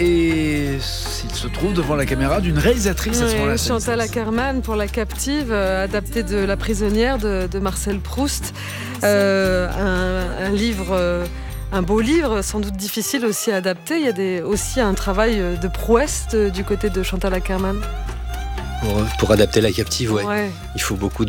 et il se trouve devant la caméra d'une réalisatrice à ce moment-là. Chantal Akerman pour La Captive, adaptée de La Prisonnière de Marcel Proust. Un livre... Un beau livre, sans doute difficile aussi à adapter. Il y a aussi un travail de prouesse du côté de Chantal Akerman. Pour adapter La Captive, ouais. Il faut beaucoup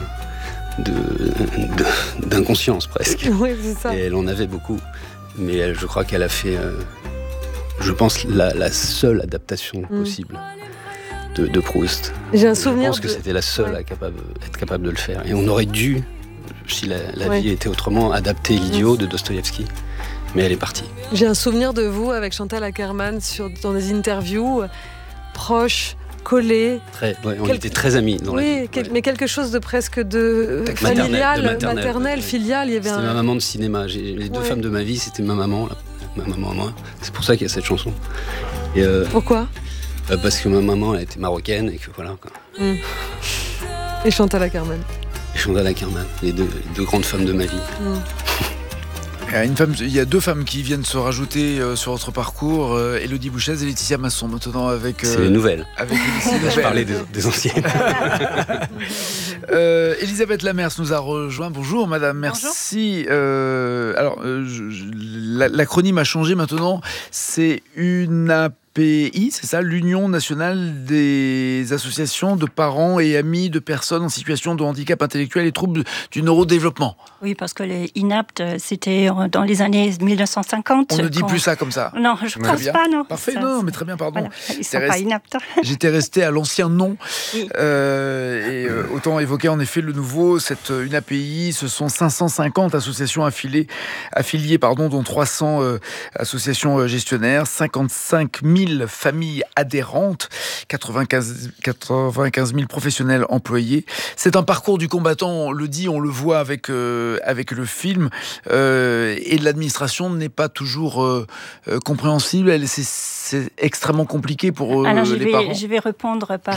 d'inconscience presque. Oui, c'est ça. Et elle en avait beaucoup. Mais je crois qu'elle a fait, je pense, la seule adaptation possible de Proust. J'ai un souvenir. Je pense que c'était la seule à être capable de le faire. Et on aurait dû, si la vie était autrement, adapter L'Idiot de Dostoïevski. Mais elle est partie. J'ai un souvenir de vous avec Chantal Akerman dans des interviews proches, collés. On était très amis dans la vie. Mais quelque chose de presque familial, maternel, filial. C'était ma maman de cinéma. Les deux femmes de ma vie, c'était ma maman à moi. C'est pour ça qu'il y a cette chanson. Et, pourquoi parce que ma maman, elle était marocaine et que voilà. Quoi. Et Chantal Akerman. Les deux grandes femmes de ma vie. Il y a deux femmes qui viennent se rajouter sur votre parcours, Élodie Bouchez et Laetitia Masson, maintenant avec... c'est les nouvelles. Avec je parlais des anciennes. Elisabeth Lamers nous a rejoint. Bonjour madame, merci. L'acronyme a changé maintenant, c'est UNAPI, c'est ça, l'Union nationale des associations de parents et amis de personnes en situation de handicap intellectuel et troubles du neurodéveloppement. Oui, parce que les inaptes, c'était dans les années 1950. On ne dit plus ça comme ça. Non, je ne pense pas, non. Parfait, mais très bien, pardon. Voilà, ils ne sont pas inaptes. J'étais resté à l'ancien nom. Oui. Autant évoquer en effet le nouveau, cette UNAPI, ce sont 550 associations affiliées, dont 300 associations gestionnaires, 55 000 familles adhérentes, 95 000 professionnels employés. C'est un parcours du combattant, on le dit, on le voit avec le film, et l'administration n'est pas toujours compréhensible. C'est extrêmement compliqué pour les parents. Je vais répondre par...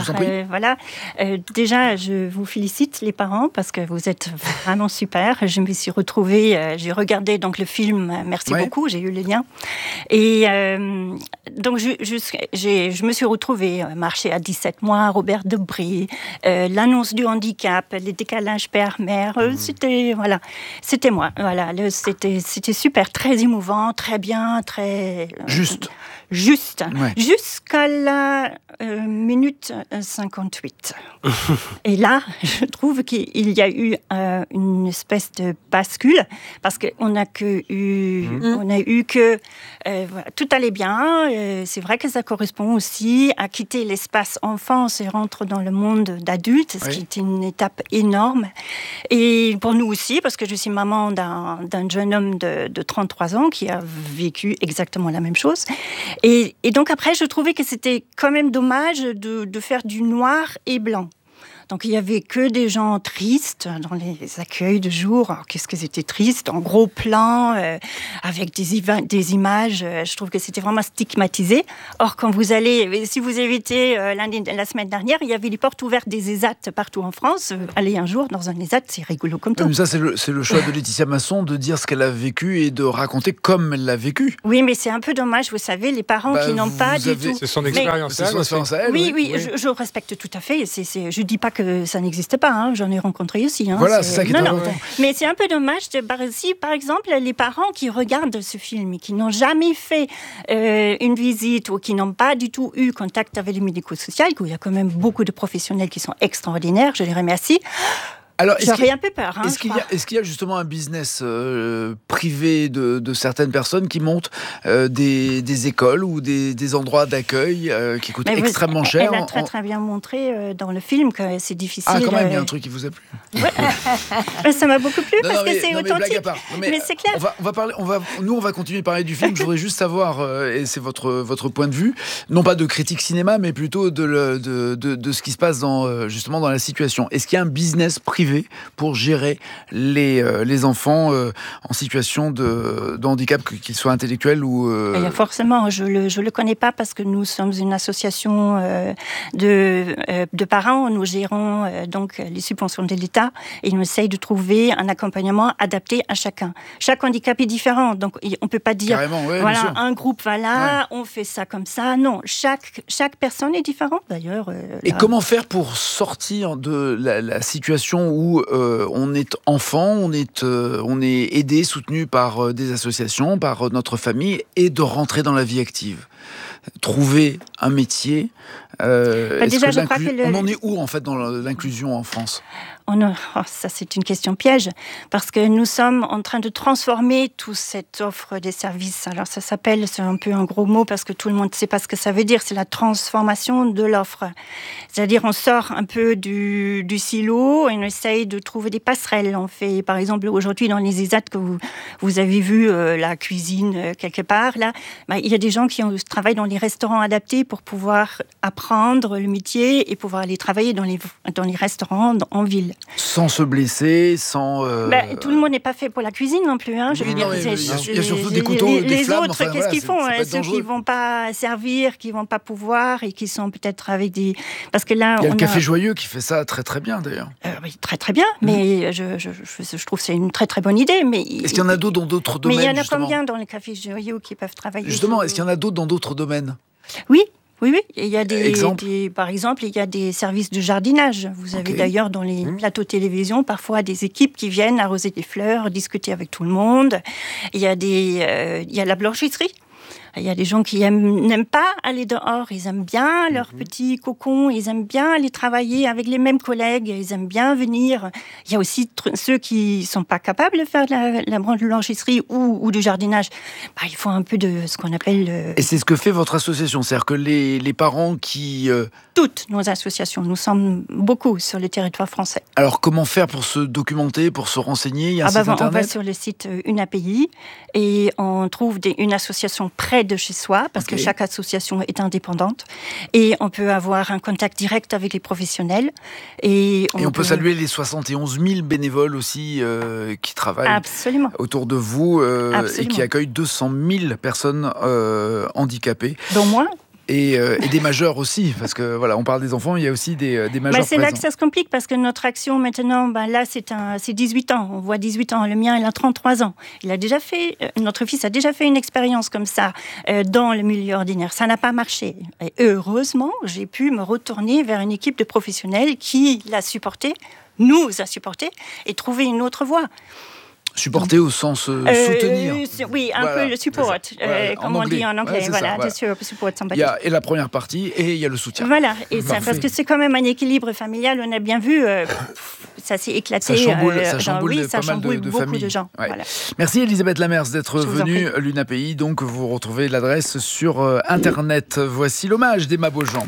déjà, je vous félicite les parents parce que vous êtes vraiment super. Je me suis retrouvée, j'ai regardé donc le film, merci beaucoup, j'ai eu les liens. Et donc je me suis retrouvée marcher à 17 mois, Robert Debré, l'annonce du handicap, les décalages père-mère, c'était moi. Voilà, c'était super, très émouvant, très bien, très... Juste, jusqu'à la minute 58. Et là, je trouve qu'il y a eu une espèce de bascule, parce qu'on a eu que tout allait bien. C'est vrai que ça correspond aussi à quitter l'espace enfance et rentrer dans le monde d'adulte, ce qui est une étape énorme. Et pour nous aussi, parce que je suis maman d'un jeune homme de 33 ans qui a vécu exactement la même chose. Et donc après, je trouvais que c'était quand même dommage de faire du noir et blanc. Donc, il n'y avait que des gens tristes dans les accueils de jour. Alors, qu'est-ce que c'était triste, en gros plan, avec des images. Je trouve que c'était vraiment stigmatisé. Or, quand vous allez, si vous avez été la semaine dernière, il y avait les portes ouvertes des ESAT partout en France. Allez un jour dans un ESAT, c'est rigolo comme tout. Mais ça, c'est le choix de Laetitia Masson de dire ce qu'elle a vécu et de raconter comme elle l'a vécu. Oui, mais c'est un peu dommage, vous savez, les parents qui n'ont pas du tout... C'est son expérience. Oui, je respecte tout à fait. Je ne dis pas que ça n'existe pas, hein. J'en ai rencontré aussi. Hein. Voilà, c'est ça qui est important. Mais c'est un peu dommage, si par exemple les parents qui regardent ce film et qui n'ont jamais fait une visite ou qui n'ont pas du tout eu contact avec les médico-sociaux, où il y a quand même beaucoup de professionnels qui sont extraordinaires, je les remercie. Alors, j'aurais un peu peur. Est-ce qu'il y a justement un business privé de certaines personnes qui montent des écoles ou des endroits d'accueil qui coûtent extrêmement cher? Elle a très bien montré dans le film que c'est difficile. Ah, quand même, il y a un truc qui vous a plu. Ça m'a beaucoup plu parce que c'est authentique. Mais c'est clair. On va continuer de parler du film. Je voudrais juste savoir, et c'est votre point de vue, non pas de critique cinéma, mais plutôt de ce qui se passe justement dans la situation. Est-ce qu'il y a un business privé privés pour gérer les enfants en situation de handicap, qu'ils soient intellectuels ou... Forcément, je le connais pas parce que nous sommes une association de parents. Nous gérons donc les subventions de l'État et on essaye de trouver un accompagnement adapté à chacun. Chaque handicap est différent, donc on peut pas dire voilà, un groupe va là, on fait ça comme ça. Non, chaque personne est différente d'ailleurs. Et comment faire pour sortir de la situation où on est enfant, on est aidé, soutenu par des associations, par notre famille, et de rentrer dans la vie active? Trouver un métier. Déjà, je crois que on en est où en fait dans l'inclusion en France? Ça, c'est une question piège, parce que nous sommes en train de transformer toute cette offre des services. Alors, ça s'appelle, c'est un peu un gros mot, parce que tout le monde ne sait pas ce que ça veut dire, c'est la transformation de l'offre. C'est-à-dire, on sort un peu du silo et on essaye de trouver des passerelles. On fait, par exemple, aujourd'hui, dans les ESAT, que vous avez vu la cuisine quelque part, là, il y a des gens qui travaillent dans les restaurants adaptés pour pouvoir apprendre le métier et pouvoir aller travailler dans les restaurants en ville. Sans se blesser, sans... tout le monde n'est pas fait pour la cuisine non plus. Hein. Il y a surtout des couteaux, des flammes. Les autres, qu'est-ce qu'ils font? Ceux qui ne vont pas servir, qui ne vont pas pouvoir et qui sont peut-être avec des... Parce que là, il y a le Café Joyeux qui fait ça très très bien d'ailleurs. Oui, très très bien, mais je trouve que c'est une très très bonne idée. Mais est-ce qu'il y en a d'autres dans d'autres domaines? Mais il y en a justement combien dans le Café Joyeux qui peuvent travailler? Justement, est-ce qu'il y en a d'autres dans d'autres domaines? Oui. Il y a par exemple, il y a des services de jardinage. Vous avez d'ailleurs dans les plateaux de télévision parfois des équipes qui viennent arroser des fleurs, discuter avec tout le monde. Il y a la blanchisserie. Il y a des gens qui n'aiment pas aller dehors, ils aiment bien leur petit cocon, ils aiment bien aller travailler avec les mêmes collègues, ils aiment bien venir. Il y a aussi ceux qui ne sont pas capables de faire de la blanchisserie ou du jardinage. Il faut un peu de ce qu'on appelle... Et c'est ce que fait votre association, c'est-à-dire que les parents qui... Toutes nos associations, nous sommes beaucoup sur le territoire français. Alors comment faire pour se documenter, pour se renseigner? Il y a un site internet? On va sur le site UNAPI et on trouve une association près de chez soi, parce que chaque association est indépendante, et on peut avoir un contact direct avec les professionnels. Et on peut saluer les 71 000 bénévoles aussi qui travaillent Absolument. autour de vous et qui accueillent 200 000 personnes handicapées. Dont moi. Et des majeurs aussi, parce que voilà, on parle des enfants, il y a aussi des majeurs c'est là que ça se complique, parce que notre action maintenant, là c'est 18 ans, on voit 18 ans, le mien il a 33 ans. Notre fils a déjà fait une expérience comme ça dans le milieu ordinaire, ça n'a pas marché. Et heureusement, j'ai pu me retourner vers une équipe de professionnels qui l'a supporté, nous a supporté, et trouver une autre voie. Supporter au sens soutenir. Oui, un peu le support, comme on dit en anglais. Support somebody. Il y a la première partie et il y a le soutien. Voilà, et ça, parce que c'est quand même un équilibre familial, on a bien vu, ça s'est éclaté. Ça chamboule pas mal de beaucoup familles. De gens. Ouais. Voilà. Merci Elisabeth Lamers d'être venue à l'UNAPI. Donc vous retrouvez l'adresse sur Internet. Voici l'hommage d'Emma Beaujean.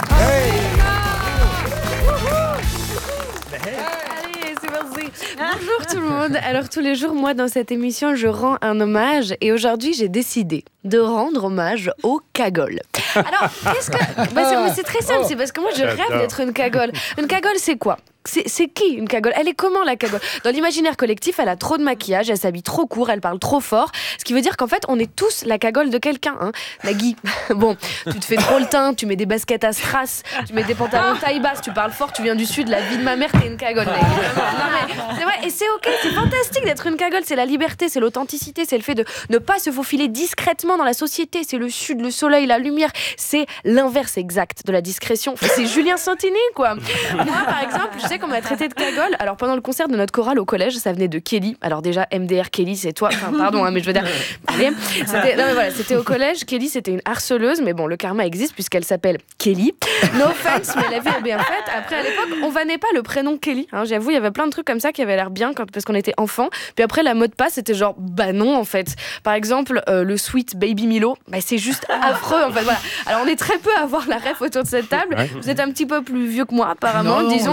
Bonjour tout le monde. Alors tous les jours, moi dans cette émission, je rends un hommage et aujourd'hui j'ai décidé de rendre hommage aux cagoles. Alors, c'est très simple, c'est parce que moi je rêve d'être une cagole. Une cagole, c'est quoi ? C'est qui une cagole? Elle est comment la cagole? Dans l'imaginaire collectif, elle a trop de maquillage, elle s'habille trop court, elle parle trop fort. Ce qui veut dire qu'en fait, on est tous la cagole de quelqu'un. Hein. Nagui, bon, tu te fais trop le teint, tu mets des baskets à strass, tu mets des pantalons taille basse, tu parles fort, tu viens du sud, la vie de ma mère, t'es une cagole. Non, mais c'est vrai, et c'est ok, c'est fantastique d'être une cagole. C'est la liberté, c'est l'authenticité, c'est le fait de ne pas se faufiler discrètement dans la société. C'est le sud, le soleil, la lumière. C'est l'inverse exact de la discrétion. C'est Julien Santini, quoi. Moi, par exemple, je sais qu'on m'a traité de cagole. Alors pendant le concert de notre chorale au collège, ça venait de Kelly. Alors déjà MDR Kelly, c'est toi. Enfin pardon, mais je veux dire. Allez, c'était au collège. Kelly, c'était une harceleuse, mais bon, le karma existe puisqu'elle s'appelle Kelly. No offense, mais la vie est bien faite. Après, à l'époque, on vannait pas le prénom Kelly. Hein, j'avoue, il y avait plein de trucs comme ça qui avaient l'air bien parce qu'on était enfants. Puis après, la mode passe, c'était genre bah non en fait. Par exemple, le sweet baby Milo, c'est juste affreux en fait. Voilà. Alors on est très peu à avoir la ref autour de cette table. Vous êtes un petit peu plus vieux que moi apparemment. Non, disons que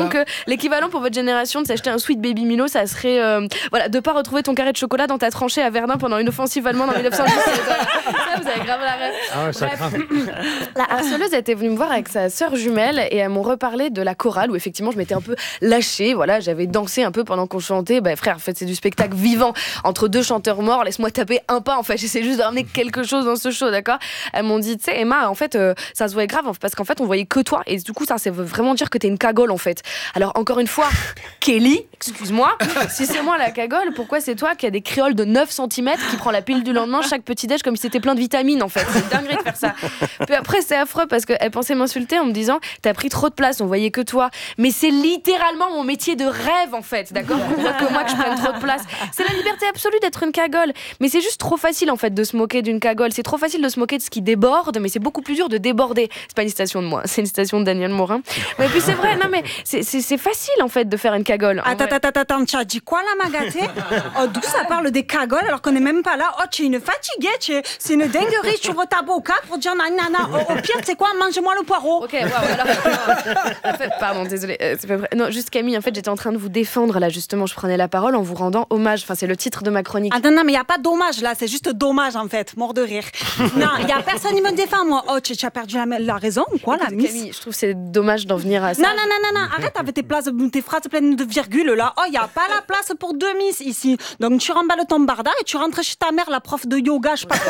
l'équivalent pour votre génération de s'acheter un Sweet Baby Milo, ça serait de pas retrouver ton carré de chocolat dans ta tranchée à Verdun pendant une offensive allemande en 1917. Ça, vous avez grave la rêve. Ah ouais, ça craint. La harceleuse était venue me voir avec sa sœur jumelle et elles m'ont reparlé de la chorale où effectivement je m'étais un peu lâchée. Voilà, j'avais dansé un peu pendant qu'on chantait. Frère, en fait, c'est du spectacle vivant entre deux chanteurs morts. Laisse-moi taper un pas. En fait, j'essaie juste de ramener quelque chose dans ce show, d'accord ? Elles m'ont dit, tu sais, Emma, en fait, ça se voyait grave parce qu'en fait, on voyait que toi et du coup, ça veut vraiment dire que t'es une cagole en fait. Alors encore une fois, Kelly, excuse-moi, si c'est moi la cagole, pourquoi c'est toi qui a des créoles de 9 cm qui prend la pile du lendemain chaque petit déj comme si c'était plein de vitamines en fait. C'est dingue de faire ça. Puis après, c'est affreux parce qu'elle pensait m'insulter en me disant t'as pris trop de place, on voyait que toi. Mais c'est littéralement mon métier de rêve en fait, d'accord ? On voit que moi que je prenne trop de place. C'est la liberté absolue d'être une cagole. Mais c'est juste trop facile en fait de se moquer d'une cagole. C'est trop facile de se moquer de ce qui déborde, mais c'est beaucoup plus dur de déborder. C'est pas une citation de moi, c'est une citation de Daniel Morin. Mais puis c'est vrai, non mais c'est facile en fait de faire une cagole. Attends, tu as dit quoi là, Magaté ? D'où ça parle des cagoles alors qu'on n'est même pas là ? Tu es une fatiguée, c'est une dinguerie, tu ouvres ta boca pour dire nanana. Au pire, c'est quoi ? Mange-moi le poireau. Ok, alors. En fait, pardon, désolée, c'est pas vrai. Non, juste Camille, en fait, j'étais en train de vous défendre là, justement, je prenais la parole en vous rendant hommage. Enfin, c'est le titre de ma chronique. Ah non, mais il n'y a pas d'hommage là, c'est juste dommage en fait, mort de rire. Non, il n'y a personne qui me défend, moi. Tu as perdu la raison ou quoi, la miss ? Camille, je trouve que c'est dommage d'en venir à ça. Non, arrête avec tes phrases pleines de virgules là. Il n'y a pas la place pour deux miss ici. Donc tu remballes ton barda et tu rentres chez ta mère, la prof de yoga, je sais pas quoi.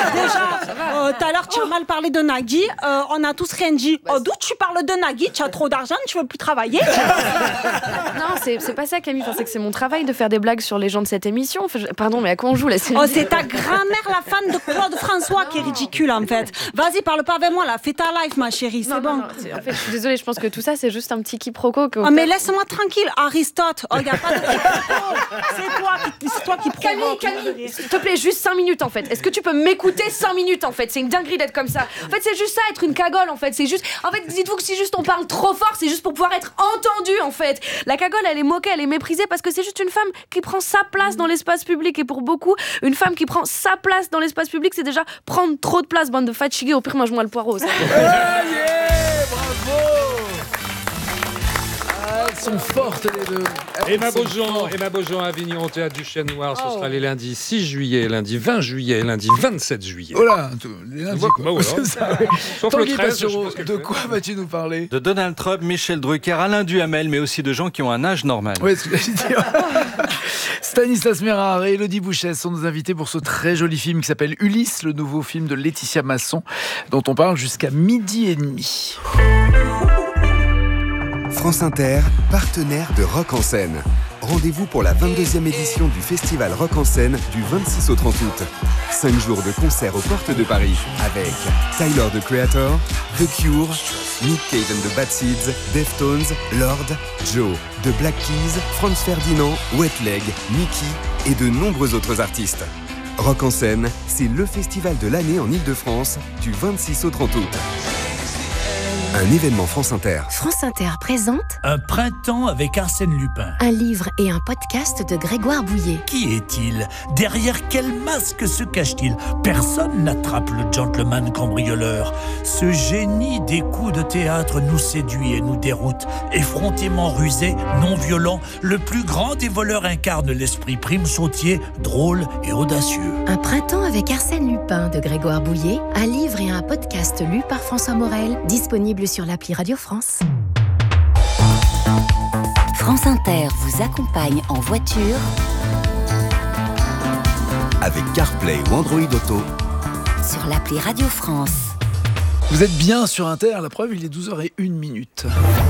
Déjà, tout à l'heure, tu as mal parlé de Nagui. On a tous rien dit. D'où tu parles de Nagui ? Tu as trop d'argent, tu veux plus travailler ? Non, c'est pas ça, Camille. Enfin, c'est que c'est mon travail de faire des blagues sur les gens de cette émission. Enfin, pardon, mais à quoi on joue là ? C'est ta grand-mère, la fan de Claude François, qui est ridicule en fait. Vas-y, parle pas avec moi là. Fais ta life, ma chérie. C'est bon. Non, en fait, je suis désolée. Je pense que tout ça, c'est juste un petit quiproquo. Mais laisse-moi tranquille, Aristote. Y a pas de c'est toi qui provoque. Camille, s'il te plaît, juste 5 minutes en fait. Est-ce que tu peux m'écouter 5 minutes en fait ? C'est une dinguerie d'être comme ça. En fait, c'est juste ça, être une cagole en fait. C'est juste. En fait, dites-vous que si juste on parle trop fort, c'est juste pour pouvoir être entendu en fait. La cagole, elle est moquée, elle est méprisée parce que c'est juste une femme qui prend sa place dans l'espace public. Et pour beaucoup, une femme qui prend sa place dans l'espace public, c'est déjà prendre trop de place, bande de fatigués. Au pire, mange-moi le poireau. Ça. Bravo! Elles sont fortes les deux. Emma Beaujean à Avignon au Théâtre du Chêne Noir. Ce sera les lundis 6 juillet, lundi 20 juillet, lundi 27 juillet. Oh là, les lundis quoi. C'est ça. Sauf Tanguy le 13, Pastureau, de quoi vas-tu nous parler ? De Donald Trump, Michel Drucker, Alain Duhamel, mais aussi de gens qui ont un âge normal. Oui, c'est ce que j'ai dit. Stanislas Mérard et Élodie Bouchès sont nos invités pour ce très joli film qui s'appelle Ulysse, le nouveau film de Laetitia Masson, dont on parle jusqu'à 12h30. France Inter, partenaire de Rock en scène. Rendez-vous pour la 22e édition du festival Rock en scène du 26 au 30 août. 5 jours de concerts aux portes de Paris avec Tyler, the Creator, The Cure, Nick Cave and the Bad Seeds, Deftones, Lord, Joe, The Black Keys, Franz Ferdinand, Wet Leg, Mickey et de nombreux autres artistes. Rock en scène, c'est le festival de l'année en Ile-de-France du 26 au 30 août. Un événement France Inter. France Inter présente Un printemps avec Arsène Lupin. Un livre et un podcast de Grégoire Bouillet. Qui est-il ? Derrière quel masque se cache-t-il ? Personne n'attrape le gentleman cambrioleur. Ce génie des coups de théâtre nous séduit et nous déroute. Effrontément rusé, non violent, le plus grand des voleurs incarne l'esprit prime sautier, drôle et audacieux. Un printemps avec Arsène Lupin de Grégoire Bouillet. Un livre et un podcast lu par François Morel, disponible sur l'appli Radio France. France Inter vous accompagne en voiture avec CarPlay ou Android Auto sur l'appli Radio France. Vous êtes bien sur Inter, la preuve, il est 12h01.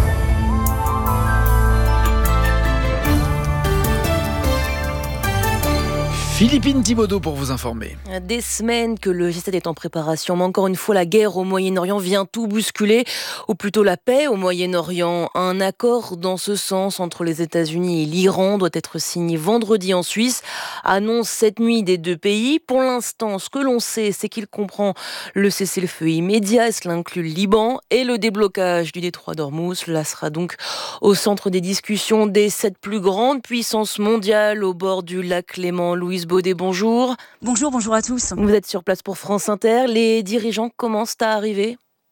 Philippine Thibaudot pour vous informer. Des semaines que le G7 est en préparation, mais encore une fois, la guerre au Moyen-Orient vient tout bousculer, ou plutôt la paix au Moyen-Orient. Un accord dans ce sens entre les États-Unis et l'Iran doit être signé vendredi en Suisse, annonce cette nuit des deux pays. Pour l'instant, ce que l'on sait, c'est qu'il comprend le cessez-le-feu immédiat, cela inclut le Liban, et le déblocage du détroit d'Ormuz. Cela sera donc au centre des discussions des 7 plus grandes puissances mondiales au bord du lac Léman. Louise Baudet, bonjour. Bonjour à tous. Vous êtes sur place pour France Inter. Les dirigeants commencent à arriver ?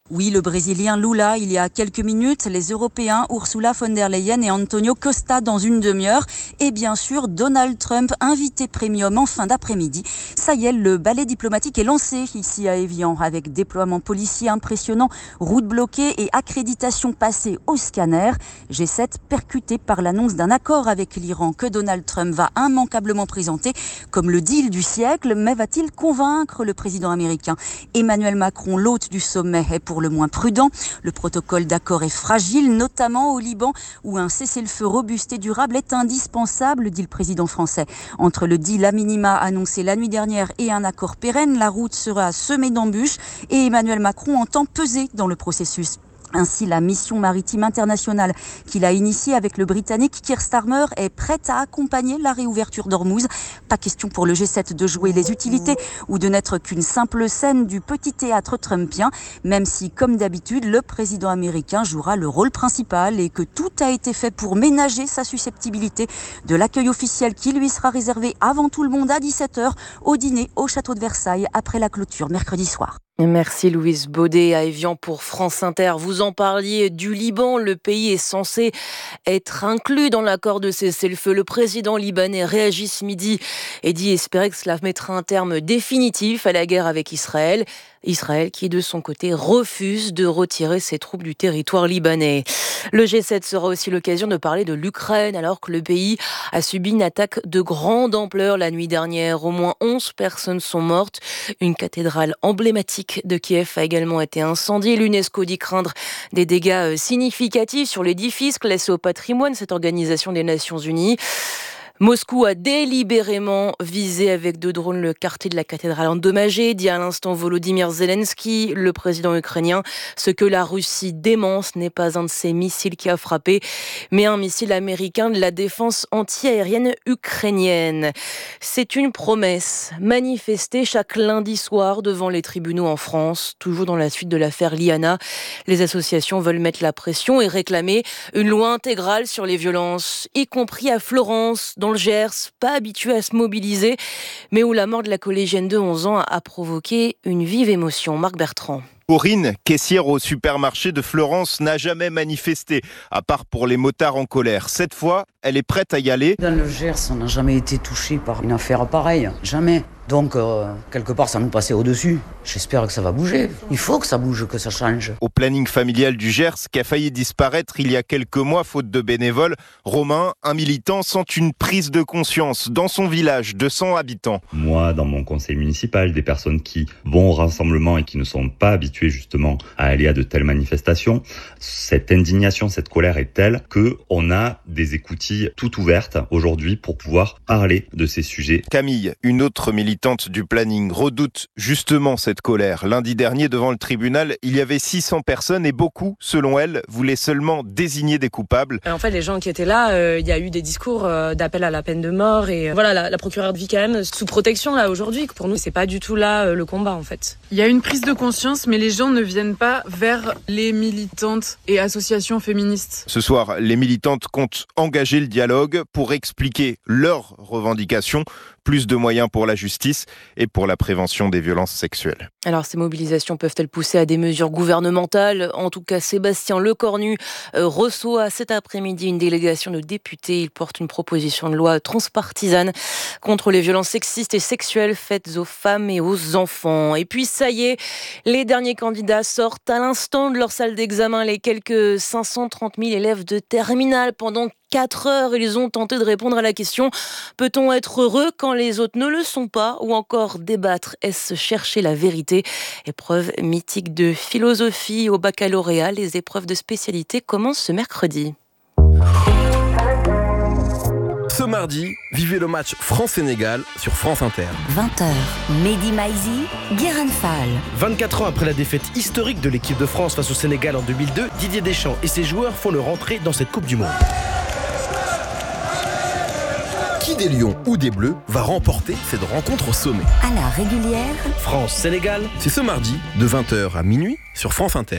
Oui, le Brésilien Lula, il y a quelques minutes, les Européens Ursula von der Leyen et Antonio Costa dans une demi-heure. Et bien sûr, Donald Trump, invité premium en fin d'après-midi. Ça y est, le ballet diplomatique est lancé ici à Évian, avec déploiement policier impressionnant, routes bloquées et accréditation passée au scanner. G7 percuté par l'annonce d'un accord avec l'Iran que Donald Trump va immanquablement présenter comme le deal du siècle. Mais va-t-il convaincre le président américain ? Emmanuel Macron, l'hôte du sommet, est pour le moins prudent. Le protocole d'accord est fragile, notamment au Liban, où un cessez-le-feu robuste et durable est indispensable, dit le président français. Entre le deal à minima annoncé la nuit dernière et un accord pérenne, la route sera semée d'embûches et Emmanuel Macron entend peser dans le processus. Ainsi, la mission maritime internationale qu'il a initiée avec le Britannique Keir Starmer est prête à accompagner la réouverture d'Ormuz. Pas question pour le G7 de jouer les utilités ou de n'être qu'une simple scène du petit théâtre trumpien, même si, comme d'habitude, le président américain jouera le rôle principal et que tout a été fait pour ménager sa susceptibilité de l'accueil officiel qui lui sera réservé avant tout le monde à 17h au dîner au château de Versailles après la clôture mercredi soir. Merci Louise Baudet à Évian pour France Inter. Vous en parliez du Liban, le pays est censé être inclus dans l'accord de cessez-le-feu. Le président libanais réagit ce midi et dit espérer que cela mettra un terme définitif à la guerre avec Israël. Israël qui, de son côté, refuse de retirer ses troupes du territoire libanais. Le G7 sera aussi l'occasion de parler de l'Ukraine, alors que le pays a subi une attaque de grande ampleur la nuit dernière. Au moins 11 personnes sont mortes. Une cathédrale emblématique de Kiev a également été incendiée. L'UNESCO dit craindre des dégâts significatifs sur l'édifice classé au patrimoine, cette organisation des Nations Unies. Moscou a délibérément visé avec 2 drones le quartier de la cathédrale endommagé, dit à l'instant Volodymyr Zelensky, le président ukrainien. Ce que la Russie dément, ce n'est pas un de ses missiles qui a frappé, mais un missile américain de la défense anti-aérienne ukrainienne. C'est une promesse, manifestée chaque lundi soir devant les tribunaux en France, toujours dans la suite de l'affaire Liana. Les associations veulent mettre la pression et réclamer une loi intégrale sur les violences, y compris à Florence, dans le Gers, pas habitué à se mobiliser, mais où la mort de la collégienne de 11 ans a provoqué une vive émotion. Marc Bertrand. Corinne, caissière au supermarché de Florence, n'a jamais manifesté, à part pour les motards en colère. Cette fois, elle est prête à y aller. Dans le Gers, on n'a jamais été touché par une affaire pareille, jamais. Donc, quelque part, ça nous passait au-dessus. J'espère que ça va bouger. Il faut que ça bouge, que ça change. Au planning familial du Gers, qui a failli disparaître il y a quelques mois, faute de bénévoles, Romain, un militant, sent une prise de conscience dans son village de 100 habitants. Moi, dans mon conseil municipal, des personnes qui vont au rassemblement et qui ne sont pas habituées justement à aller à de telles manifestations, cette indignation, cette colère est telle qu'on a des écoutilles toutes ouvertes aujourd'hui pour pouvoir parler de ces sujets. Camille, une autre militante du planning, redoute justement cette colère. Lundi dernier, devant le tribunal, il y avait 600 personnes et beaucoup, selon elle, voulaient seulement désigner des coupables. En fait, les gens qui étaient là, il y a eu des discours d'appel à la peine de mort et voilà, la procureure vit quand même sous protection là aujourd'hui. Pour nous, c'est pas du tout là le combat en fait. Il y a une prise de conscience, mais les gens ne viennent pas vers les militantes et associations féministes. Ce soir, les militantes comptent engager le dialogue pour expliquer leurs revendications. Plus de moyens pour la justice et pour la prévention des violences sexuelles. Alors, ces mobilisations peuvent-elles pousser à des mesures gouvernementales ? En tout cas, Sébastien Lecornu reçoit cet après-midi une délégation de députés. Il porte une proposition de loi transpartisane contre les violences sexistes et sexuelles faites aux femmes et aux enfants. Et puis, ça y est, les derniers candidats sortent à l'instant de leur salle d'examen. Les quelques 530 000 élèves de terminale pendant 4 heures, ils ont tenté de répondre à la question « Peut-on être heureux quand les autres ne le sont pas ?» ou encore débattre « Est-ce chercher la vérité ?» Épreuve mythique de philosophie au baccalauréat. Les épreuves de spécialité commencent ce mercredi. Ce mardi, vivez le match France-Sénégal sur France Inter. 20h, Mehdi Maizi, Guérin Fall. 24 ans après la défaite historique de l'équipe de France face au Sénégal en 2002, Didier Deschamps et ses joueurs font leur entrée dans cette Coupe du Monde. Qui des Lions ou des Bleus va remporter cette rencontre au sommet? À la régulière, France-Sénégal, c'est ce mardi de 20h à minuit sur France Inter.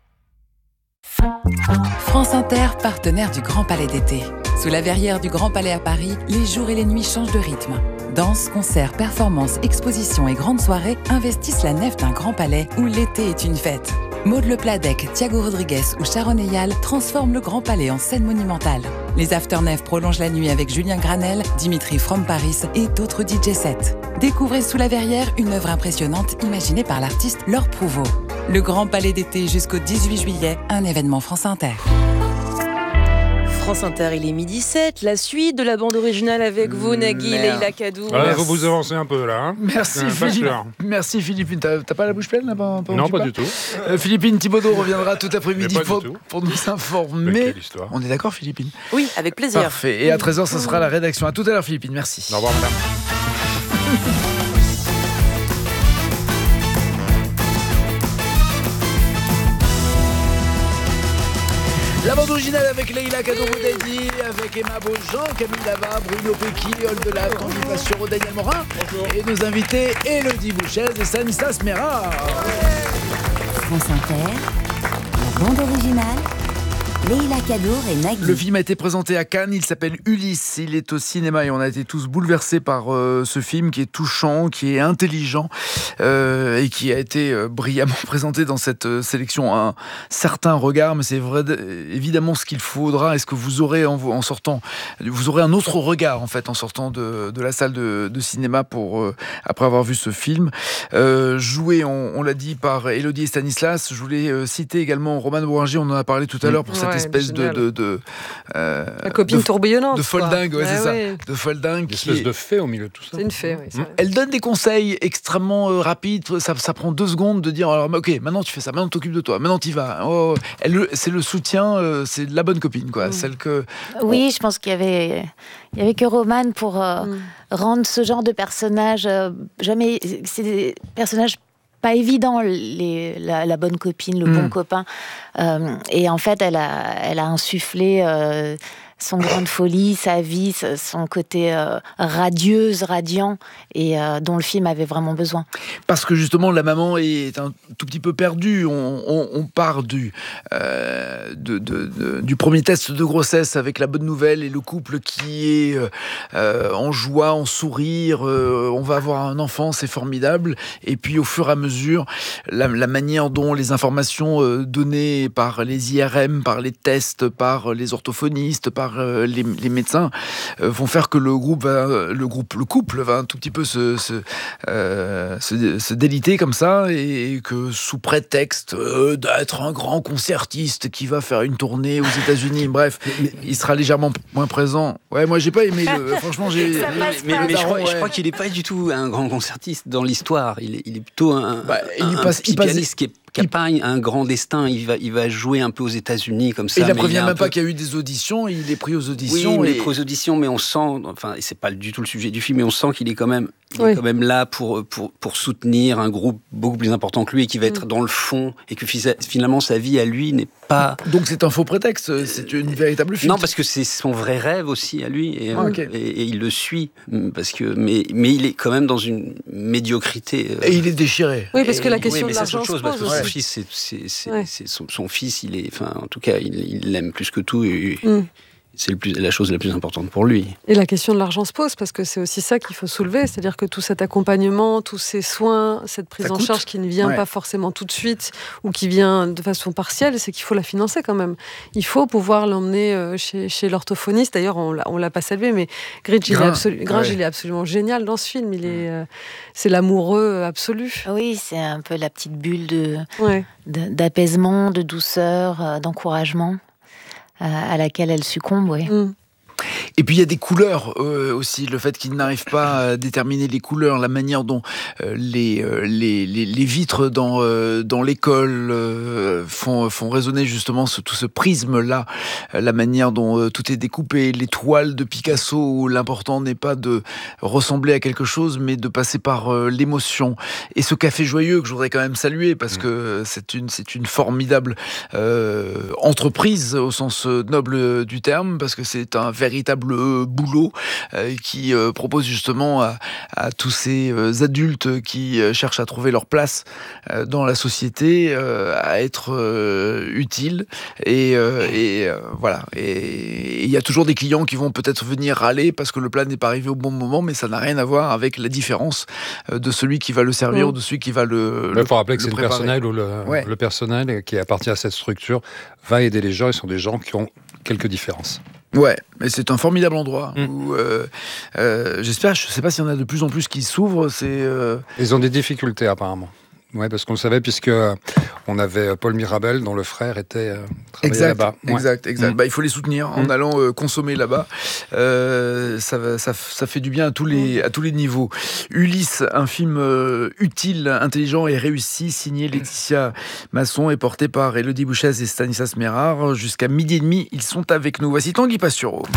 France Inter, partenaire du Grand Palais d'été. Sous la verrière du Grand Palais à Paris, les jours et les nuits changent de rythme. Danse, concerts, performances, expositions et grandes soirées investissent la nef d'un Grand Palais où l'été est une fête. Maud Le Pladec, Thiago Rodriguez ou Sharon Eyal transforment le Grand Palais en scène monumentale. Les Afternef prolongent la nuit avec Julien Granel, Dimitri From Paris et d'autres DJ sets. Découvrez Sous la Verrière, une œuvre impressionnante imaginée par l'artiste Laure Prouveau. Le Grand Palais d'été jusqu'au 18 juillet, un événement France Inter. France Inter, il est 12h07, la suite de la bande originale avec vous, Nagui, Leïla Kaddour. Vous avancez un peu là. Hein. Merci Philippe. Merci Philippine. T'as pas la bouche pleine là Non, pas du tout. Philippine Thibaudot reviendra tout après-midi pour nous informer. On est d'accord Philippine? Oui, avec plaisir. Parfait. Et à 13h, ce sera la rédaction. À tout à l'heure Philippine, merci. Au revoir madame. La bande originale avec Leïla Kaddour-Boudadi, avec Emma Beaujean, Camille Lava, Bruno Pecky, Olde Lave, Tanguy Passero, Daniel Morin. Bonjour. Et nos invités, Élodie Bouchez et Stanislas Mera. France Inter, la bande originale, Leïla Kaddour et Nagui. Le film a été présenté à Cannes, il s'appelle Ulysse, il est au cinéma et on a été tous bouleversés par ce film qui est touchant, qui est intelligent et qui a été brillamment présenté dans cette sélection. Un certain regard, mais c'est vrai, évidemment ce qu'il faudra. Est-ce que vous aurez en sortant, vous aurez un autre regard en fait en sortant de la salle de cinéma après avoir vu ce film. Joué, on l'a dit, par Élodie et Stanislas. Je voulais citer également Roman Bourringer, on en a parlé tout à l'heure pour cette espèce la copine tourbillonnante. De folle dingue, ouais, c'est ça. Ouais. De folle dingue. Une espèce de fée au milieu de tout ça. C'est une fée, oui. Elle donne des conseils extrêmement rapides. Ça prend 2 secondes de dire alors, ok, maintenant tu fais ça, maintenant t'occupes de toi, maintenant t'y vas. Oh, c'est le soutien, c'est la bonne copine, quoi. Celle que. Oui, je pense qu'il y avait que Roman pour rendre ce genre de personnage jamais. C'est des personnages pas évident, la bonne copine, le bon copain. Et en fait, elle a insufflé son grain de folie, sa vie, son côté radiant, et dont le film avait vraiment besoin. Parce que justement, la maman est un tout petit peu perdue. On part du premier test de grossesse avec la bonne nouvelle et le couple qui est en joie, en sourire. On va avoir un enfant, c'est formidable. Et puis, au fur et à mesure, la manière dont les informations données par les IRM, par les tests, par les orthophonistes, par les médecins vont faire que le couple va un tout petit peu se déliter comme ça, et que sous prétexte d'être un grand concertiste qui va faire une tournée aux États-Unis, bref, il sera légèrement moins présent. Ouais, moi j'ai pas aimé. Franchement, je crois qu'il est pas du tout un grand concertiste dans l'histoire. Il est plutôt un petit pianiste qui n'a pas un grand destin. Il va jouer un peu aux États-Unis comme ça. Et il ne prévient même pas qu'il y a eu des auditions. Il est pris aux auditions. Oui, il est pris aux auditions, mais on sent, enfin, c'est pas du tout le sujet du film, mais on sent qu'il est quand même, là pour soutenir un groupe beaucoup plus important que lui et qui va être dans le fond, et que finalement sa vie à lui n'est pas. Donc c'est un faux prétexte. C'est une véritable fuite. Non, parce que c'est son vrai rêve aussi à lui, et il le suit parce que, mais il est quand même dans une médiocrité. Et il est déchiré. Oui, parce que la question de l'argent se pose aussi. Son fils, il est, enfin, en tout cas, il l'aime plus que tout. Et c'est la chose la plus importante pour lui. Et la question de l'argent se pose, parce que c'est aussi ça qu'il faut soulever, c'est-à-dire que tout cet accompagnement, tous ces soins, cette prise en charge qui ne vient pas forcément tout de suite, ou qui vient de façon partielle, c'est qu'il faut la financer quand même. Il faut pouvoir l'emmener chez l'orthophoniste. D'ailleurs, on l'a pas salué, mais Gringe, il est absolument génial dans ce film. C'est l'amoureux absolu. Oui, c'est un peu la petite bulle d'apaisement, de douceur, d'encouragement à laquelle elle succombe, oui. Et puis il y a des couleurs aussi, le fait qu'il n'arrive pas à déterminer les couleurs, la manière dont les vitres dans l'école font résonner justement tout ce prisme-là, la manière dont tout est découpé, les toiles de Picasso où l'important n'est pas de ressembler à quelque chose, mais de passer par l'émotion. Et ce café joyeux que je voudrais quand même saluer, parce que c'est une formidable entreprise au sens noble du terme, parce que c'est un véritable véritable boulot qui propose justement à tous ces adultes qui cherchent à trouver leur place dans la société à être utiles et voilà. Et il y a toujours des clients qui vont peut-être venir râler parce que le plat n'est pas arrivé au bon moment, mais ça n'a rien à voir avec la différence de celui qui va le servir ou de celui qui va le Il faut rappeler que c'est le préparer. personnel ou le personnel qui appartient à cette structure va aider les gens. Ils sont des gens qui ont quelques différences. Ouais, mais c'est un formidable endroit où j'espère, je ne sais pas s'il y en a de plus en plus qui s'ouvrent. Ils ont des difficultés apparemment. Oui, parce qu'on le savait, puisque on avait Paul Mirabel, dont le frère était travaillait là-bas. Exact. Il faut les soutenir en allant consommer là-bas. Ça fait du bien à tous les niveaux. Ulysse, un film utile, intelligent et réussi, signé Laetitia Masson et porté par Élodie Bouchèze et Stanislas Mérard. Jusqu'à 12h30, ils sont avec nous. Voici Tanguy Pastureau.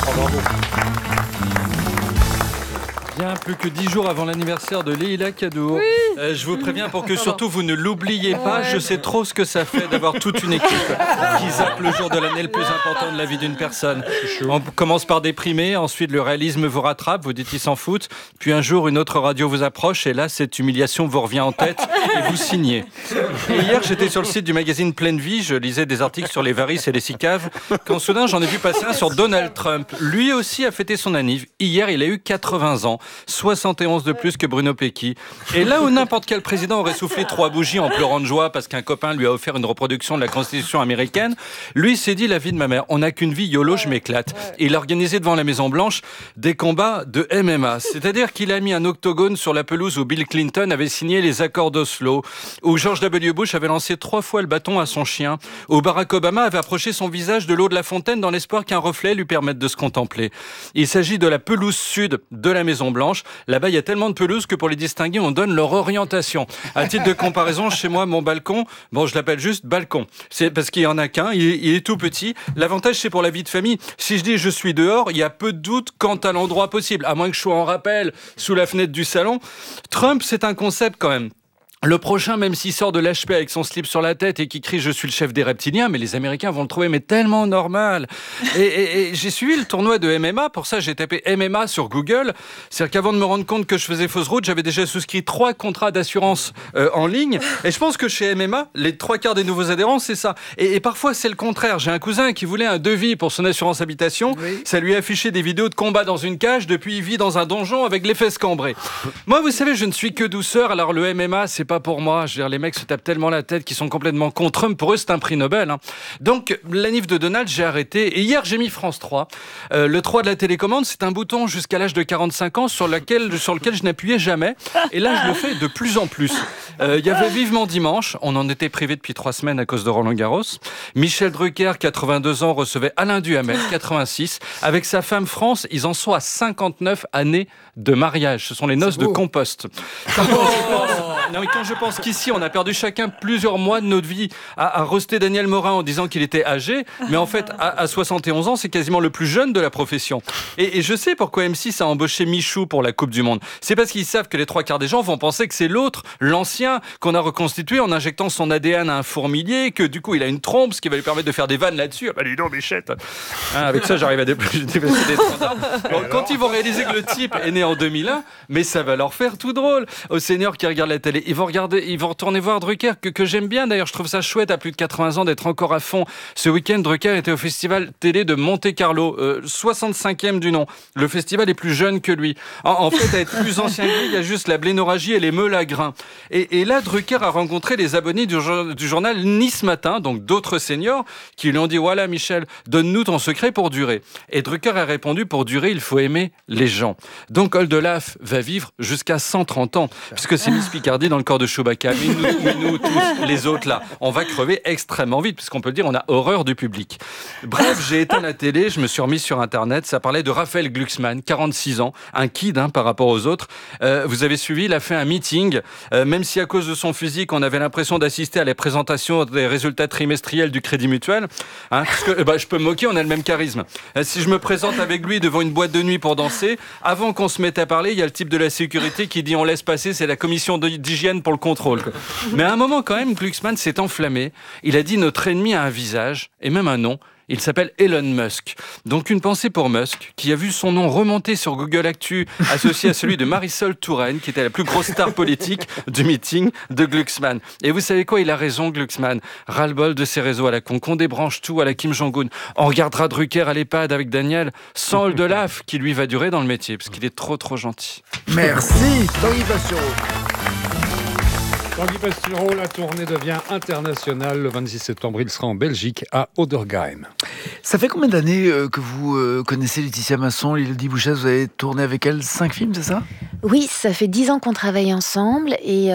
Bien plus que 10 jours avant l'anniversaire de Leïla Kadour. Je vous préviens pour que surtout vous ne l'oubliez pas. Je sais trop ce que ça fait d'avoir toute une équipe qui zappe le jour de l'année le plus important de la vie d'une personne. On commence par déprimer, ensuite le réalisme vous rattrape, vous dites ils s'en foutent. Puis un jour une autre radio vous approche et là cette humiliation vous revient en tête et vous signez. Et hier j'étais sur le site du magazine Pleine Vie, je lisais des articles sur les varices et les cicaves, quand soudain j'en ai vu passer un sur Donald Trump. Lui aussi a fêté son anniv. Hier il a eu 80 ans. 71 de plus que Bruno Pecky. Et là où n'importe quel président aurait soufflé 3 bougies en pleurant de joie parce qu'un copain lui a offert une reproduction de la Constitution américaine, lui s'est dit la vie de ma mère, on n'a qu'une vie, YOLO, je m'éclate. Et il a organisé devant la Maison Blanche des combats de MMA. C'est-à-dire qu'il a mis un octogone sur la pelouse où Bill Clinton avait signé les accords d'Oslo, où George W. Bush avait lancé 3 fois le bâton à son chien, où Barack Obama avait approché son visage de l'eau de la fontaine dans l'espoir qu'un reflet lui permette de se contempler. Il s'agit de la pelouse sud de la Maison Blanche. Là-bas, il y a tellement de pelouses que pour les distinguer, on donne leur orientation. À titre de comparaison, chez moi, mon balcon, je l'appelle juste balcon. C'est parce qu'il y en a qu'un, il est tout petit. L'avantage, c'est pour la vie de famille. Si je dis je suis dehors, il y a peu de doute quant à l'endroit possible, à moins que je sois en rappel sous la fenêtre du salon. Trump, c'est un concept quand même. Le prochain, même s'il sort de l'HP avec son slip sur la tête et qui crie « Je suis le chef des reptiliens », mais les Américains vont le trouver mais tellement normal. Et j'ai suivi le tournoi de MMA, pour ça j'ai tapé MMA sur Google. C'est-à-dire qu'avant de me rendre compte que je faisais fausse route, j'avais déjà souscrit 3 contrats d'assurance en ligne. Et je pense que chez MMA, les 3/4 des nouveaux adhérents, c'est ça. Et parfois c'est le contraire. J'ai un cousin qui voulait un devis pour son assurance habitation. Oui. Ça lui a affiché des vidéos de combat dans une cage. Depuis, il vit dans un donjon avec les fesses cambrées. Moi, vous savez, je ne suis que douceur. Alors le MMA, c'est pas pour moi. Je veux dire, les mecs se tapent tellement la tête qu'ils sont complètement contre Trump. Pour eux, c'est un prix Nobel. Donc, l'anniv de Donald, j'ai arrêté. Et hier, j'ai mis France 3. Le 3 de la télécommande, c'est un bouton jusqu'à l'âge de 45 ans sur lequel je n'appuyais jamais. Et là, je le fais de plus en plus. Il y avait Vivement Dimanche. On en était privé depuis 3 semaines à cause de Roland Garros. Michel Drucker, 82 ans, recevait Alain Duhamel, 86. Avec sa femme France, ils en sont à 59 années de mariage. Ce sont les noces de compost. Quand je pense qu'ici, on a perdu chacun plusieurs mois de notre vie à roaster Daniel Morin en disant qu'il était âgé, mais en fait, à 71 ans, c'est quasiment le plus jeune de la profession. Et je sais pourquoi M6 a embauché Michou pour la Coupe du Monde. C'est parce qu'ils savent que les 3/4 des gens vont penser que c'est l'autre, l'ancien, qu'on a reconstitué en injectant son ADN à un fourmilier, que du coup, il a une trompe, ce qui va lui permettre de faire des vannes là-dessus. Ah bah dis donc, Bichette. Avec ça, j'arrive à dépasser des 30 ans. Donc, quand ils vont réaliser que le type est né en 2001, mais ça va leur faire tout drôle. Aux seniors qui regardent la télé, ils vont retourner voir Drucker, que j'aime bien d'ailleurs, je trouve ça chouette à plus de 80 ans d'être encore à fond. Ce week-end, Drucker était au festival télé de Monte-Carlo, 65e du nom. Le festival est plus jeune que lui. En fait, à être plus ancien que lui, il y a juste la blénorragie et les meules à grains. Et là, Drucker a rencontré les abonnés du journal Nice Matin, donc d'autres seniors, qui lui ont dit « Voilà Michel, donne-nous ton secret pour durer ». Et Drucker a répondu « Pour durer, il faut aimer les gens ». Donc Oldelaf va vivre jusqu'à 130 ans, puisque c'est Miss Picardie dans le corps de Chewbacca. Mais nous tous, les autres là, on va crever extrêmement vite, puisqu'on peut le dire, on a horreur du public. Bref, j'ai éteint la télé, je me suis remis sur Internet, ça parlait de Raphaël Glucksmann, 46 ans, un kid par rapport aux autres. Vous avez suivi, il a fait un meeting, même si à cause de son physique, on avait l'impression d'assister à la présentation des résultats trimestriels du Crédit Mutuel. Parce que je peux me moquer, on a le même charisme. Si je me présente avec lui devant une boîte de nuit pour danser, avant qu'on se mette à parler, il y a le type de la sécurité qui dit on laisse passer, c'est la commission d'hygiène pour le contrôle. Mais à un moment quand même, Glucksmann s'est enflammé. Il a dit notre ennemi a un visage et même un nom. Il s'appelle Elon Musk. Donc une pensée pour Musk, qui a vu son nom remonter sur Google Actu, associé à celui de Marisol Touraine, qui était la plus grosse star politique du meeting de Glucksmann. Et vous savez quoi, il a raison, Glucksmann. Ras-le-bol de ces réseaux à la con, qu'on débranche tout à la Kim Jong-un. On regardera Drucker à l'EHPAD avec Daniel, sans de laf qui lui va durer dans le métier, parce qu'il est trop gentil. Merci, Tanguy Pastureau. Tanguy Pastureau, la tournée devient internationale. Le 26 septembre, il sera en Belgique, à Odergheim. Ça fait combien d'années que vous connaissez Laetitia Masson, Élodie Bouchaz? Vous avez tourné avec elle 5 films, c'est ça? Oui, ça fait 10 ans qu'on travaille ensemble et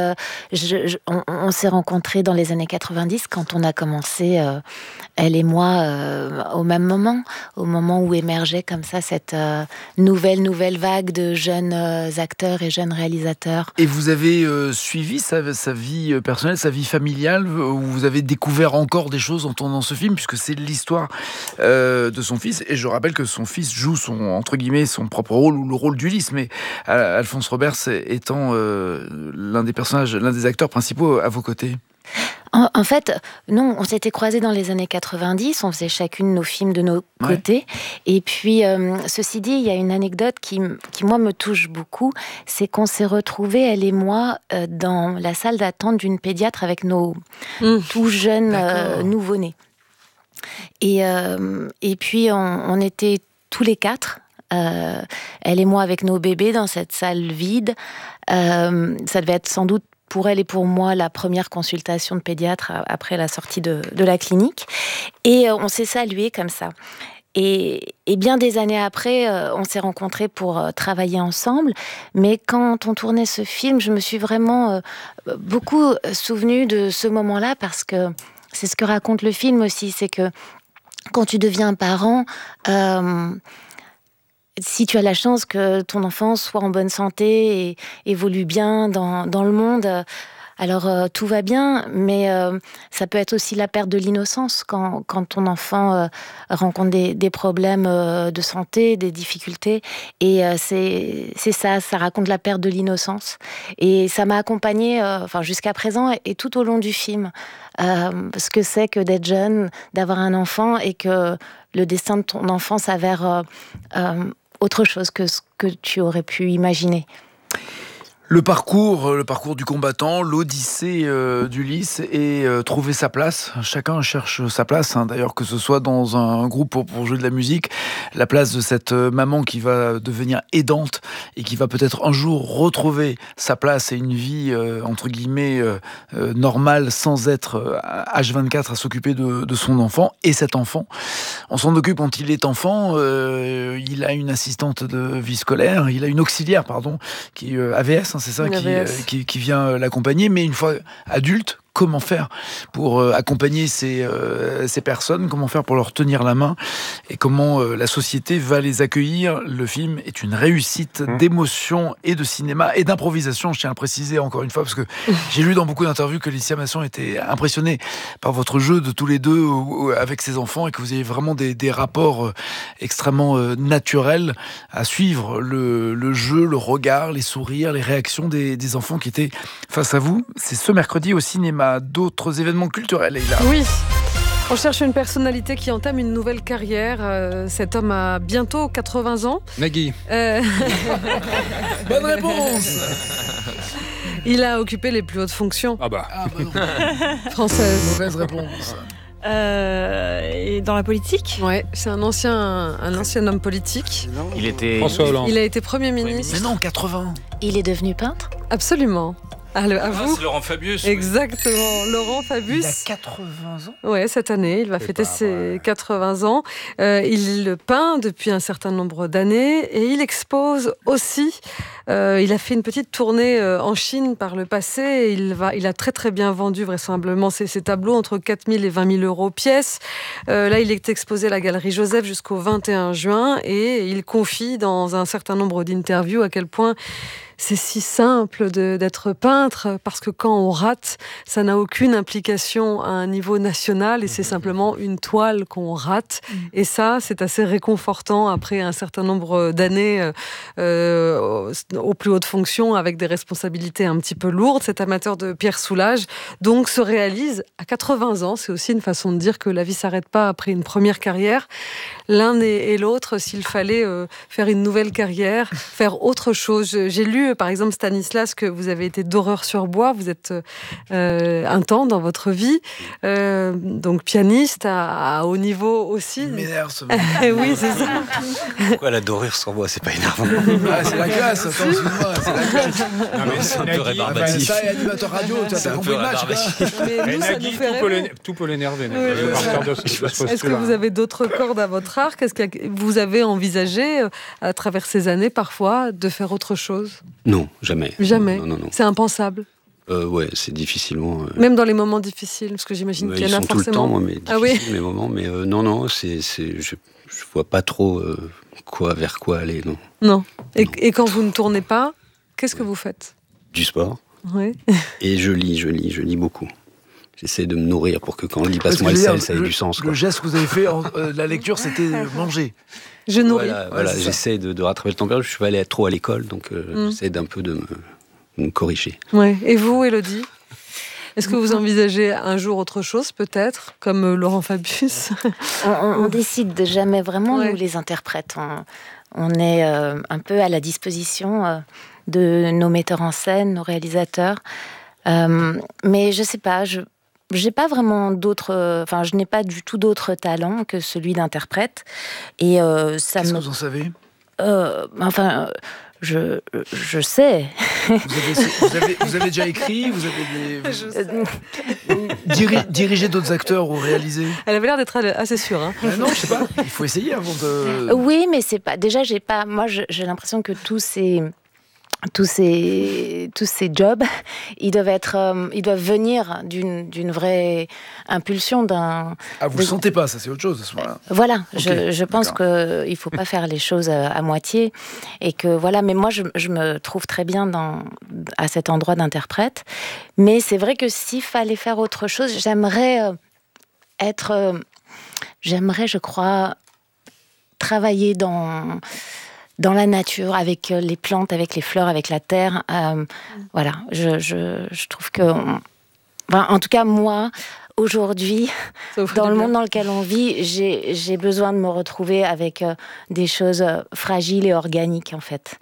on s'est rencontrés dans les années 90 quand on a commencé, elle et moi, au même moment, au moment où émergeait comme ça cette nouvelle vague de jeunes acteurs et jeunes réalisateurs. Et vous avez suivi sa vie personnelle, sa vie familiale, où vous avez découvert encore des choses en tournant ce film, puisque c'est l'histoire de son fils. Et je rappelle que son fils joue entre guillemets, son propre rôle, ou le rôle d'Ulysse, mais Alphonse Roberts étant l'un des acteurs principaux à vos côtés. En fait, non, on s'était croisés dans les années 90, on faisait chacune nos films de nos côtés. Et puis, ceci dit, il y a une anecdote qui, moi, me touche beaucoup, c'est qu'on s'est retrouvés, elle et moi, dans la salle d'attente d'une pédiatre avec nos tout jeunes nouveau-nés. Et puis, on était tous les 4, elle et moi avec nos bébés, dans cette salle vide. Ça devait être sans doute pour elle et pour moi la première consultation de pédiatre après la sortie de la clinique. Et on s'est salués comme ça. Et bien des années après, on s'est rencontrés pour travailler ensemble. Mais quand on tournait ce film, je me suis vraiment beaucoup souvenue de ce moment-là, parce que c'est ce que raconte le film aussi, c'est que quand tu deviens parent, si tu as la chance que ton enfant soit en bonne santé et évolue bien dans le monde, alors tout va bien, mais ça peut être aussi la perte de l'innocence quand ton enfant rencontre des problèmes de santé, des difficultés. Et c'est ça raconte la perte de l'innocence. Et ça m'a accompagnée jusqu'à présent et tout au long du film. Ce que c'est que d'être jeune, d'avoir un enfant et que le destin de ton enfant s'avère autre chose que ce que tu aurais pu imaginer. Le parcours du combattant, l'odyssée d'Ulysse et trouver sa place. Chacun cherche sa place, d'ailleurs, que ce soit dans un groupe pour jouer de la musique, la place de cette maman qui va devenir aidante et qui va peut-être un jour retrouver sa place et une vie, entre guillemets, normale, sans être H24 à s'occuper de son enfant. Et cet enfant, on s'en occupe quand il est enfant. Il a une assistante de vie scolaire, il a une auxiliaire, qui est AVS, c'est ça, qui vient l'accompagner. Mais une fois adulte, comment faire pour accompagner ces personnes, comment faire pour leur tenir la main et comment la société va les accueillir. Le film est une réussite d'émotion et de cinéma et d'improvisation, je tiens à le préciser encore une fois, parce que j'ai lu dans beaucoup d'interviews que Laetitia Masson était impressionnée par votre jeu de tous les deux avec ses enfants et que vous avez vraiment des rapports extrêmement naturels à suivre le jeu, le regard, les sourires, les réactions des enfants qui étaient face à vous. C'est ce mercredi au cinéma. D'autres événements culturels, Leïla. Oui, on cherche une personnalité qui entame une nouvelle carrière. Cet homme a bientôt 80 ans. Nagui. Bonne réponse. Il a occupé les plus hautes fonctions françaises. Mauvaise réponse. Et dans la politique ? Ouais, c'est un ancien homme politique. Il était François Hollande. Il a été Premier ministre. Mais non, 80. Il est devenu peintre ? Absolument. À vous. C'est Laurent Fabius. Exactement, Laurent Fabius. Il a 80 ans. Ouais, cette année, il va fêter ses 80 ans. Il peint depuis un certain nombre d'années et il expose aussi. Il a fait une petite tournée en Chine par le passé. Il a très très bien vendu vraisemblablement ses tableaux, entre 4 000 et 20 000 euros pièce. Là, il est exposé à la Galerie Joseph jusqu'au 21 juin et il confie dans un certain nombre d'interviews à quel point c'est si simple d'être peintre, parce que quand on rate, ça n'a aucune implication à un niveau national et c'est simplement une toile qu'on rate. Et ça, c'est assez réconfortant après un certain nombre d'années aux plus hautes fonctions avec des responsabilités un petit peu lourdes. Cet amateur de Pierre Soulages donc se réalise à 80 ans. C'est aussi une façon de dire que la vie s'arrête pas après une première carrière. L'un et l'autre, s'il fallait faire une nouvelle carrière, faire autre chose. J'ai lu, par exemple, Stanislas, que vous avez été doreur-sur-bois. Vous êtes un temps dans votre vie, donc pianiste à haut niveau aussi. Il m'énerve ce oui, c'est ça. Pourquoi la dorure-sur-bois, c'est pas énervant? C'est la classe, attends, excuse-moi, c'est la classe. Non, mais c'est un peu rébarbatif. Ça et animateur radio, tu as compris le match. Mais nous, ça nous fait rêver. Tout peut l'énerver. Est-ce que vous avez d'autres cordes à votre arc? Est-ce que vous avez envisagé, à travers ces années, parfois, de faire autre chose? Non, jamais. Jamais. Non. C'est impensable. Ouais, c'est difficilement. Même dans les moments difficiles, parce que j'imagine qu'il y en a forcément. Tout le temps, moi, mais difficiles, mes moments. Mais non, je vois pas trop vers quoi aller, non. Non. Et quand vous ne tournez pas, qu'est-ce que vous faites? Du sport. Oui. Et je lis beaucoup. J'essaie de me nourrir pour que quand on lit Passe-moi le sel, ça ait du sens. Le geste que vous avez fait, la lecture, c'était manger. Je nourris. Voilà, j'essaie de rattraper le tempérament. Je suis pas allé trop à l'école, donc j'essaie d'un peu de me corriger. Ouais. Et vous, Élodie? Est-ce que vous envisagez un jour autre chose, peut-être, comme Laurent Fabius? On décide jamais vraiment, nous, les interprètes. On est un peu à la disposition de nos metteurs en scène, nos réalisateurs. Mais je sais pas, j'ai pas vraiment d'autres... Enfin, je n'ai pas du tout d'autres talents que celui d'interprète. Et ça Qu'est-ce que vous en savez? Je sais. Vous avez déjà écrit? Vous avez dirigé d'autres acteurs ou réalisé? Elle avait l'air d'être assez sûre. Hein. Non, je sais pas. Il faut essayer avant de... Oui, mais c'est pas... Déjà, moi, j'ai l'impression que tous ces jobs, ils doivent venir d'une vraie impulsion d'un... Ah, vous le sentez pas, ça c'est autre chose à ce moment-là. Voilà, okay, je pense qu'il faut pas faire les choses à moitié et que voilà. Mais moi, je me trouve très bien à cet endroit d'interprète. Mais c'est vrai que s'il fallait faire autre chose, j'aimerais, je crois, travailler dans la nature, avec les plantes, avec les fleurs, avec la terre. Voilà, je trouve que... en tout cas, moi, aujourd'hui, dans le monde dans lequel on vit, j'ai besoin de me retrouver avec des choses fragiles et organiques, en fait.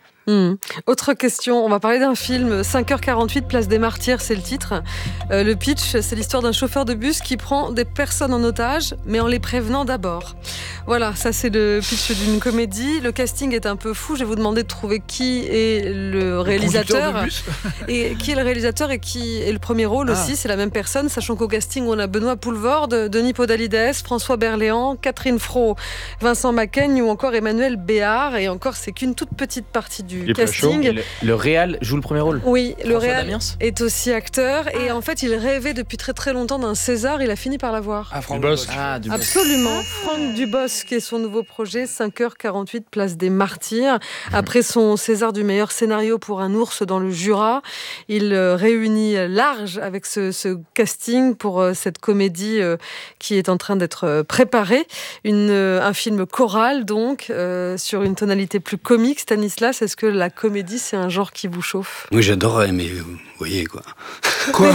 Autre question, on va parler d'un film, 5h48, Place des Martyrs, c'est le titre. Le pitch, c'est l'histoire d'un chauffeur de bus qui prend des personnes en otage, mais en les prévenant d'abord. Voilà, ça c'est le pitch d'une comédie. Le casting est un peu fou, je vais vous demander de trouver qui est le réalisateur. Et qui est le réalisateur et qui est le premier rôle aussi, c'est la même personne, sachant qu'au casting, on a Benoît Poulvorde, Denis Podalides, François Berléand, Catherine Fro, Vincent Macaigne ou encore Emmanuel Béard. Et encore, c'est qu'une toute petite partie du casting. Le réal joue le premier rôle. Oui, le réal est aussi acteur et en fait il rêvait depuis très très longtemps d'un César, il a fini par l'avoir. Franck Dubosc. Absolument, Franck Dubosc qui est son nouveau projet, 5h48, Place des Martyrs. Après son César du meilleur scénario pour Un ours dans le Jura, il réunit large avec ce casting pour cette comédie qui est en train d'être préparée. Un film choral donc, sur une tonalité plus comique. Stanislas, est-ce que la comédie, c'est un genre qui vous chauffe? Oui, j'adorerais, mais vous voyez quoi. Quoi?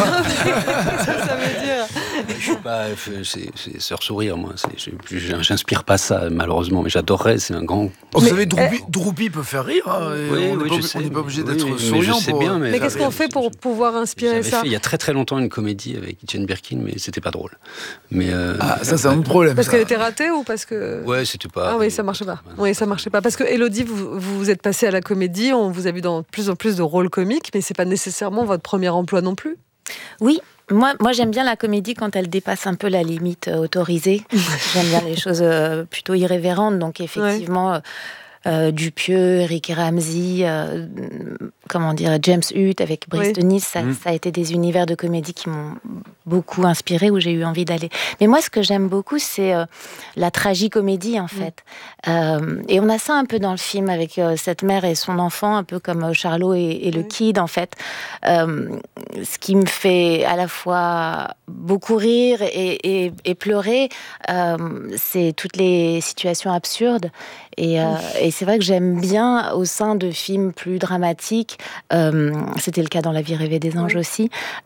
Ça veut dire. Je suis pas. C'est sœur sourire, moi. J'inspire pas ça, malheureusement, mais j'adorerais, c'est un grand. Vous savez, Droupi peut faire rire. Hein, on n'est pas obligé d'être souriant. Je sais bien, mais qu'est-ce qu'on fait pour pouvoir inspirer ça? Fait il y a très très longtemps une comédie avec Jane Birkin, mais c'était pas drôle. Mais ça, c'est un autre problème. Parce qu'elle était ratée ou parce que. Ouais, c'était pas. Ah oui, ça marchait pas. Oui, ça marchait pas. Parce que Élodie, vous êtes passée à la comédie, on vous a vu dans de plus en plus de rôles comiques, mais c'est pas nécessairement votre premier emploi non plus. Oui, moi j'aime bien la comédie quand elle dépasse un peu la limite autorisée. J'aime bien les choses plutôt irrévérentes, donc effectivement, Dupieux, Eric Ramsey, James Hutt avec Brice de Nice, ça a été des univers de comédie qui m'ont beaucoup inspirée, où j'ai eu envie d'aller. Mais moi, ce que j'aime beaucoup, c'est la tragicomédie, en fait. Et on a ça un peu dans le film, avec cette mère et son enfant, un peu comme Charlot et le Kid, en fait. Ce qui me fait à la fois beaucoup rire et pleurer, c'est toutes les situations absurdes. Et c'est vrai que j'aime bien, au sein de films plus dramatiques, c'était le cas dans La vie rêvée des anges aussi,